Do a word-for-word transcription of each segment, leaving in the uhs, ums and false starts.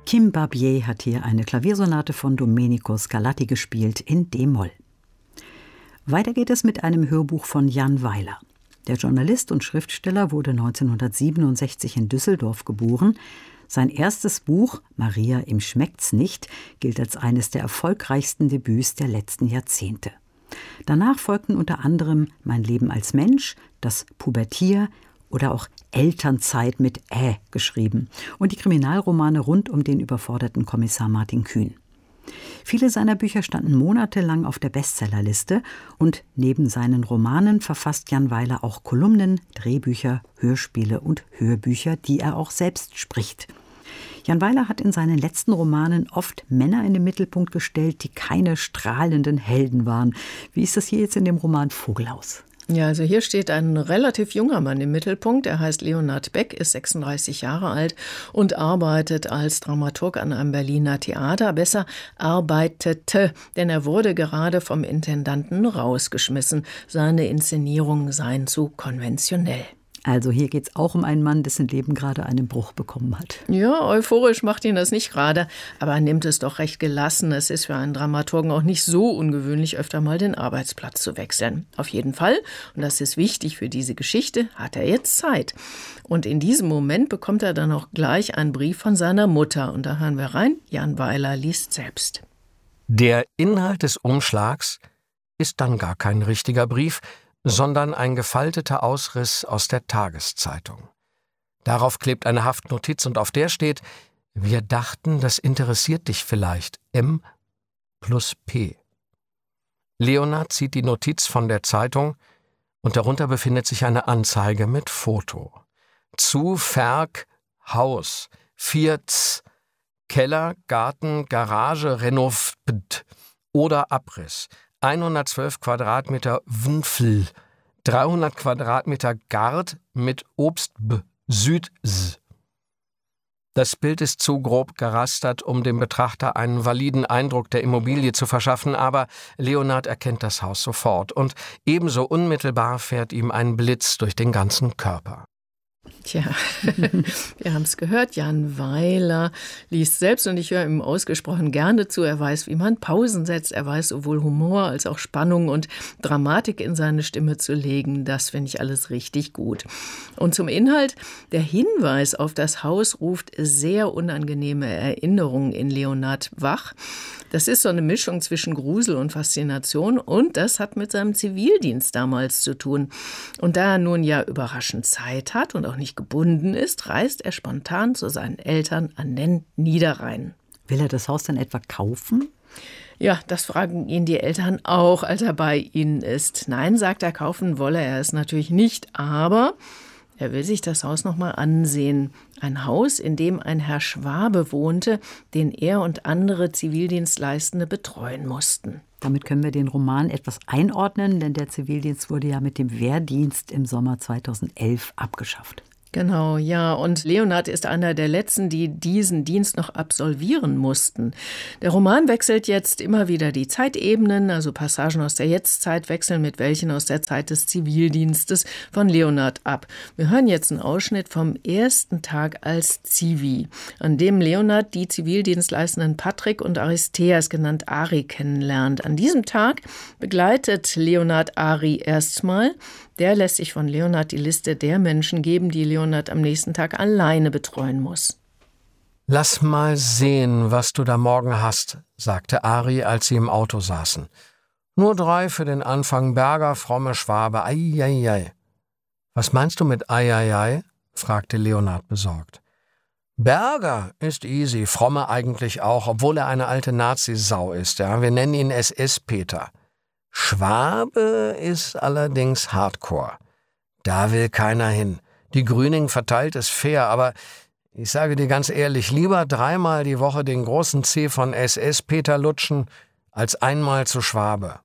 Kim Barbier hat hier eine Klaviersonate von Domenico Scarlatti gespielt in D-Moll. Weiter geht es mit einem Hörbuch von Jan Weiler. Der Journalist und Schriftsteller wurde neunzehnhundertsiebenundsechzig in Düsseldorf geboren. Sein erstes Buch, Maria, ihm schmeckt's nicht, gilt als eines der erfolgreichsten Debüts der letzten Jahrzehnte. Danach folgten unter anderem Mein Leben als Mensch, Das Pubertier oder auch Elternzeit mit Ä geschrieben und die Kriminalromane rund um den überforderten Kommissar Martin Kühn. Viele seiner Bücher standen monatelang auf der Bestsellerliste und neben seinen Romanen verfasst Jan Weiler auch Kolumnen, Drehbücher, Hörspiele und Hörbücher, die er auch selbst spricht. Jan Weiler hat in seinen letzten Romanen oft Männer in den Mittelpunkt gestellt, die keine strahlenden Helden waren. Wie ist das hier jetzt in dem Roman Vogelhaus? Ja, also hier steht ein relativ junger Mann im Mittelpunkt. Er heißt Leonhard Beck, ist sechsunddreißig Jahre alt und arbeitet als Dramaturg an einem Berliner Theater. Besser arbeitete, denn er wurde gerade vom Intendanten rausgeschmissen. Seine Inszenierungen seien zu konventionell. Also hier geht es auch um einen Mann, dessen Leben gerade einen Bruch bekommen hat. Ja, euphorisch macht ihn das nicht gerade, aber er nimmt es doch recht gelassen. Es ist für einen Dramaturgen auch nicht so ungewöhnlich, öfter mal den Arbeitsplatz zu wechseln. Auf jeden Fall, und das ist wichtig für diese Geschichte, hat er jetzt Zeit. Und in diesem Moment bekommt er dann auch gleich einen Brief von seiner Mutter. Und da hören wir rein, Jan Weiler liest selbst. Der Inhalt des Umschlags ist dann gar kein richtiger Brief, sondern ein gefalteter Ausriss aus der Tageszeitung. Darauf klebt eine Haftnotiz und auf der steht: Wir dachten, das interessiert dich vielleicht. M plus P. Leonhard zieht die Notiz von der Zeitung und darunter befindet sich eine Anzeige mit Foto. Zu Verk Haus, Vierz, Keller, Garten, Garage, Renovat oder Abriss. hundertzwölf Quadratmeter Wünfel, dreihundert Quadratmeter Gard mit Obst B, Süd S. Das Bild ist zu grob gerastert, um dem Betrachter einen validen Eindruck der Immobilie zu verschaffen, aber Leonhard erkennt das Haus sofort und ebenso unmittelbar fährt ihm ein Blitz durch den ganzen Körper. Tja, wir haben es gehört, Jan Weiler liest selbst und ich höre ihm ausgesprochen gerne zu. Er weiß, wie man Pausen setzt, er weiß sowohl Humor als auch Spannung und Dramatik in seine Stimme zu legen. Das finde ich alles richtig gut. Und zum Inhalt, der Hinweis auf das Haus ruft sehr unangenehme Erinnerungen in Leonhard wach. Das ist so eine Mischung zwischen Grusel und Faszination und das hat mit seinem Zivildienst damals zu tun. Und da er nun ja überraschend Zeit hat und auch nicht gebunden ist, reist er spontan zu seinen Eltern an den Niederrhein. Will er das Haus dann etwa kaufen? Ja, das fragen ihn die Eltern auch, als er bei ihnen ist. Nein, sagt er, kaufen wolle er es natürlich nicht, aber er will sich das Haus noch mal ansehen. Ein Haus, in dem ein Herr Schwabe wohnte, den er und andere Zivildienstleistende betreuen mussten. Damit können wir den Roman etwas einordnen, denn der Zivildienst wurde ja mit dem Wehrdienst im Sommer zweitausendelf abgeschafft. Genau, ja. Und Leonhard ist einer der Letzten, die diesen Dienst noch absolvieren mussten. Der Roman wechselt jetzt immer wieder die Zeitebenen, also Passagen aus der Jetztzeit wechseln mit welchen aus der Zeit des Zivildienstes von Leonhard ab. Wir hören jetzt einen Ausschnitt vom ersten Tag als Zivi, an dem Leonhard die Zivildienstleistenden Patrick und Aristeas, genannt Ari, kennenlernt. An diesem Tag begleitet Leonhard Ari erstmal. Der lässt sich von Leonhard die Liste der Menschen geben, die Leonhard am nächsten Tag alleine betreuen muss. »Lass mal sehen, was du da morgen hast«, sagte Ari, als sie im Auto saßen. »Nur drei für den Anfang, Berger, fromme Schwabe, eieiei.« »Was meinst du mit eieiei?«, fragte Leonhard besorgt. »Berger ist easy, fromme eigentlich auch, obwohl er eine alte Nazi-Sau ist. Ja? Wir nennen ihn S S-Peter. Schwabe ist allerdings Hardcore. Da will keiner hin. Die Grüning verteilt es fair, aber ich sage dir ganz ehrlich, lieber dreimal die Woche den großen Zeh von S S-Peter lutschen, als einmal zu Schwabe.«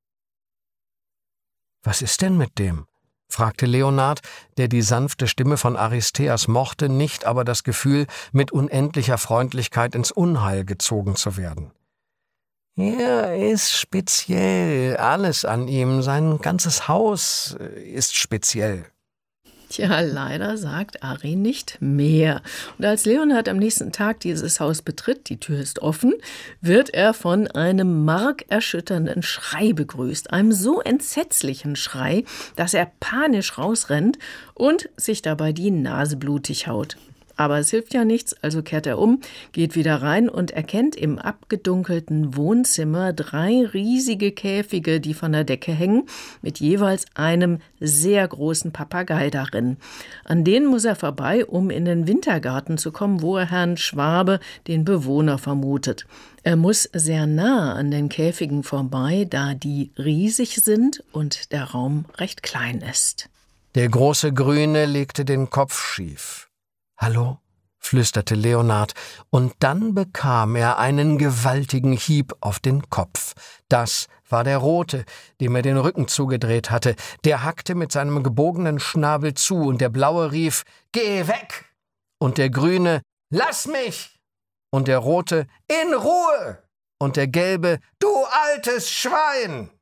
»Was ist denn mit dem?«, fragte Leonhard, der die sanfte Stimme von Aristeas mochte, nicht aber das Gefühl, mit unendlicher Freundlichkeit ins Unheil gezogen zu werden. »Er ist speziell, alles an ihm, sein ganzes Haus ist speziell.« Tja, leider sagt Ari nicht mehr. Und als Leonhard am nächsten Tag dieses Haus betritt, die Tür ist offen, wird er von einem markerschütternden Schrei begrüßt. Einem so entsetzlichen Schrei, dass er panisch rausrennt und sich dabei die Nase blutig haut. Aber es hilft ja nichts, also kehrt er um, geht wieder rein und erkennt im abgedunkelten Wohnzimmer drei riesige Käfige, die von der Decke hängen, mit jeweils einem sehr großen Papagei darin. An denen muss er vorbei, um in den Wintergarten zu kommen, wo er Herrn Schwabe, den Bewohner, vermutet. Er muss sehr nah an den Käfigen vorbei, da die riesig sind und der Raum recht klein ist. Der große Grüne legte den Kopf schief. »Hallo?« flüsterte Leonhard, und dann bekam er einen gewaltigen Hieb auf den Kopf. Das war der Rote, dem er den Rücken zugedreht hatte. Der hackte mit seinem gebogenen Schnabel zu, und der Blaue rief, »Geh weg!« Und der Grüne, »Lass mich!« Und der Rote, »In Ruhe!« Und der Gelbe, »Du altes Schwein!«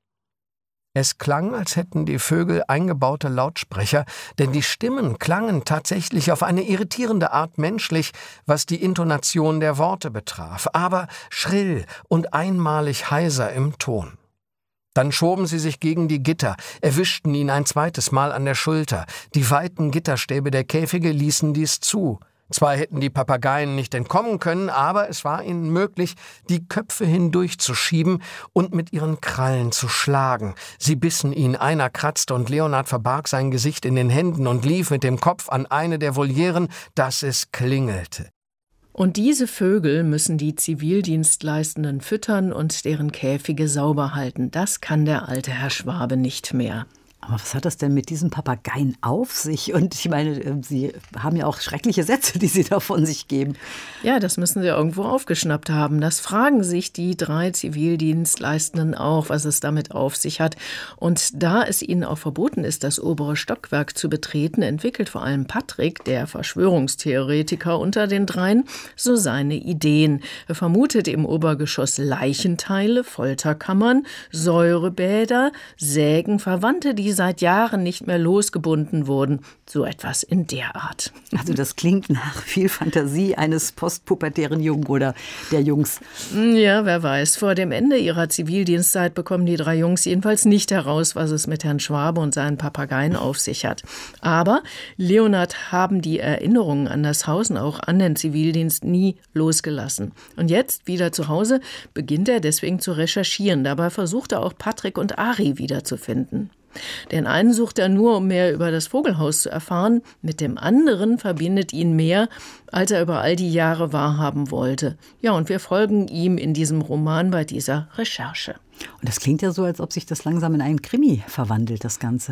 Es klang, als hätten die Vögel eingebaute Lautsprecher, denn die Stimmen klangen tatsächlich auf eine irritierende Art menschlich, was die Intonation der Worte betraf, aber schrill und einmalig heiser im Ton. Dann schoben sie sich gegen die Gitter, erwischten ihn ein zweites Mal an der Schulter. Die weiten Gitterstäbe der Käfige ließen dies zu. Zwar hätten die Papageien nicht entkommen können, aber es war ihnen möglich, die Köpfe hindurchzuschieben und mit ihren Krallen zu schlagen. Sie bissen ihn, einer kratzte, und Leonhard verbarg sein Gesicht in den Händen und lief mit dem Kopf an eine der Volieren, dass es klingelte. Und diese Vögel müssen die Zivildienstleistenden füttern und deren Käfige sauber halten. Das kann der alte Herr Schwabe nicht mehr. Aber was hat das denn mit diesen Papageien auf sich? Und ich meine, Sie haben ja auch schreckliche Sätze, die Sie da von sich geben. Ja, das müssen Sie irgendwo aufgeschnappt haben. Das fragen sich die drei Zivildienstleistenden auch, was es damit auf sich hat. Und da es ihnen auch verboten ist, das obere Stockwerk zu betreten, entwickelt vor allem Patrick, der Verschwörungstheoretiker unter den dreien, so seine Ideen. Er vermutet im Obergeschoss Leichenteile, Folterkammern, Säurebäder, Sägen, Verwandte, die seit Jahren nicht mehr losgebunden wurden. So etwas in der Art. Also das klingt nach viel Fantasie eines postpubertären Jungen oder der Jungs. Ja, wer weiß. Vor dem Ende ihrer Zivildienstzeit bekommen die drei Jungs jedenfalls nicht heraus, was es mit Herrn Schwabe und seinen Papageien auf sich hat. Aber Leonhard haben die Erinnerungen an das Haus und auch an den Zivildienst nie losgelassen. Und jetzt, wieder zu Hause, beginnt er deswegen zu recherchieren. Dabei versucht er auch Patrick und Ari wiederzufinden. Den einen sucht er nur, um mehr über das Vogelhaus zu erfahren. Mit dem anderen verbindet ihn mehr, als er über all die Jahre wahrhaben wollte. Ja, und wir folgen ihm in diesem Roman bei dieser Recherche. Und das klingt ja so, als ob sich das langsam in einen Krimi verwandelt, das Ganze.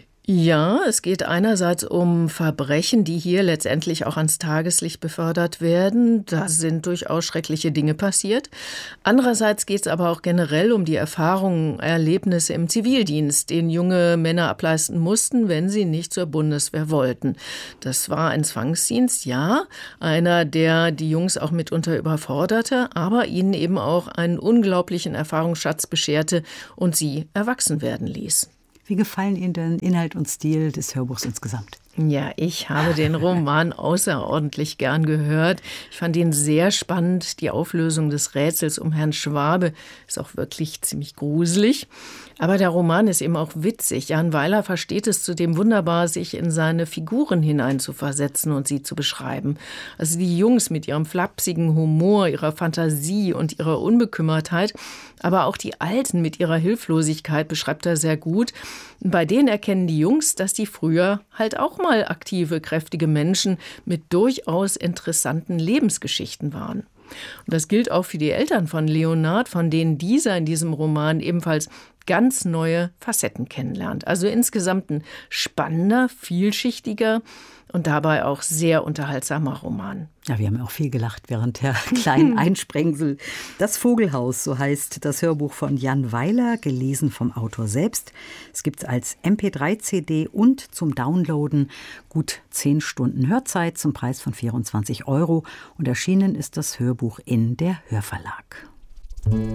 Ja, es geht einerseits um Verbrechen, die hier letztendlich auch ans Tageslicht befördert werden. Da sind durchaus schreckliche Dinge passiert. Andererseits geht es aber auch generell um die Erfahrungen, Erlebnisse im Zivildienst, den junge Männer ableisten mussten, wenn sie nicht zur Bundeswehr wollten. Das war ein Zwangsdienst, ja, einer, der die Jungs auch mitunter überforderte, aber ihnen eben auch einen unglaublichen Erfahrungsschatz bescherte und sie erwachsen werden ließ. Wie gefallen Ihnen denn Inhalt und Stil des Hörbuchs insgesamt? Ja, ich habe den Roman außerordentlich gern gehört. Ich fand ihn sehr spannend. Die Auflösung des Rätsels um Herrn Schwabe ist auch wirklich ziemlich gruselig. Aber der Roman ist eben auch witzig. Jan Weiler versteht es zudem wunderbar, sich in seine Figuren hineinzuversetzen und sie zu beschreiben. Also die Jungs mit ihrem flapsigen Humor, ihrer Fantasie und ihrer Unbekümmertheit, aber auch die Alten mit ihrer Hilflosigkeit beschreibt er sehr gut. Bei denen erkennen die Jungs, dass die früher halt auch mal aktive, kräftige Menschen mit durchaus interessanten Lebensgeschichten waren. Und das gilt auch für die Eltern von Leonhard, von denen dieser in diesem Roman ebenfalls ganz neue Facetten kennenlernt. Also insgesamt ein spannender, vielschichtiger und dabei auch sehr unterhaltsamer Roman. Ja, wir haben auch viel gelacht während der kleinen Einsprengsel. Das Vogelhaus, so heißt das Hörbuch von Jan Weiler, gelesen vom Autor selbst. Es gibt es als M P drei C D und zum Downloaden. Gut zehn Stunden Hörzeit zum Preis von vierundzwanzig Euro. Und erschienen ist das Hörbuch in der Hörverlag.